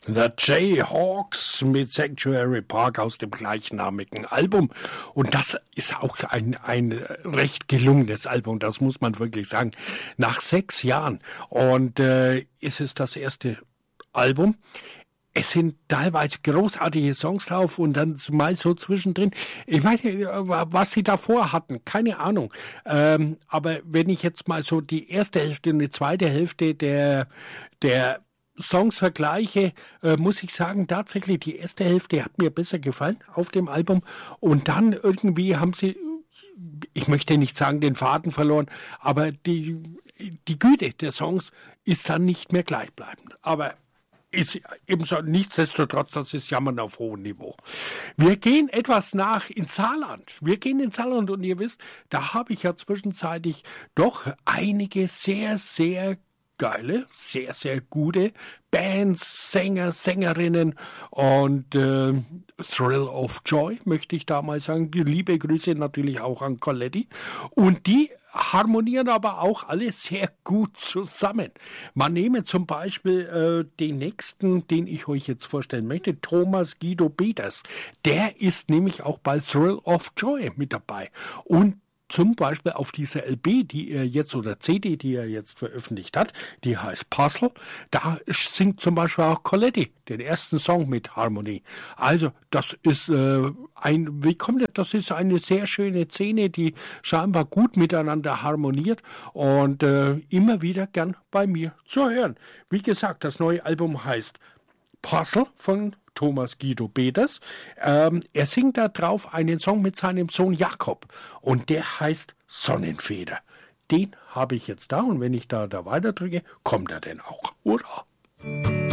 The Jayhawks mit Sanctuary Park aus dem gleichnamigen Album. Und das ist auch ein recht gelungenes Album, das muss man wirklich sagen. Nach 6 Jahren. Und ist es das erste Album. Es sind teilweise großartige Songs drauf und dann mal so zwischendrin. Ich weiß nicht, was sie davor hatten, keine Ahnung. Aber wenn ich jetzt mal so die erste Hälfte und die zweite Hälfte der Songs vergleiche, muss ich sagen, tatsächlich die erste Hälfte hat mir besser gefallen auf dem Album. Und dann irgendwie haben sie, ich möchte nicht sagen, den Faden verloren, aber die Güte der Songs ist dann nicht mehr gleichbleibend. Aber ist ebenso nichtsdestotrotz, das ist Jammern auf hohem Niveau. Wir gehen etwas nach ins Saarland. Wir gehen ins Saarland und ihr wisst, da habe ich ja zwischenzeitlich doch einige sehr, sehr geile, sehr, sehr gute Bands, Sänger, Sängerinnen und Thrill of Joy, möchte ich da mal sagen. Liebe Grüße natürlich auch an Coletti. Und die harmonieren aber auch alle sehr gut zusammen. Man nehme zum Beispiel den nächsten, den ich euch jetzt vorstellen möchte, Thomas Guido Peters. Der ist nämlich auch bei Thrill of Joy mit dabei. Und zum Beispiel auf dieser LP, die er jetzt, oder CD, die er jetzt veröffentlicht hat, die heißt Puzzle, da singt zum Beispiel auch Coletti den ersten Song mit Harmony. Also das ist das ist eine sehr schöne Szene, die scheinbar gut miteinander harmoniert und immer wieder gern bei mir zu hören. Wie gesagt, das neue Album heißt Puzzle von Thomas Guido Peters. Er singt da drauf einen Song mit seinem Sohn Jakob und der heißt Sonnenfeder. Den habe ich jetzt da und wenn ich da weiter drücke, kommt er denn auch, oder?